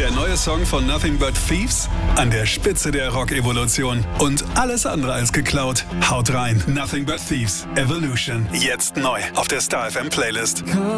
Der neue Song von Nothing But Thieves an der Spitze der Rock-Evolution. Und alles andere als geklaut. Haut rein. Nothing But Thieves. Evolution. Jetzt neu auf der Star FM Playlist.